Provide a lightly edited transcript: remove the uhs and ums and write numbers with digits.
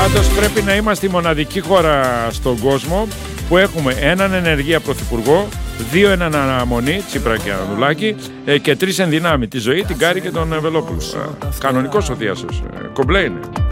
Πάντως πρέπει να είμαστε η μοναδική χώρα στον κόσμο που έχουμε έναν ενεργεία πρωθυπουργό, 2 έναν αναμονή, Τσίπρα και Αναδουλάκη, και 3 ενδυνάμει, τη Ζωή, την Κάρη και τον Βελόπουλο. Κανονικός ο Θίασος, κομπλέ είναι.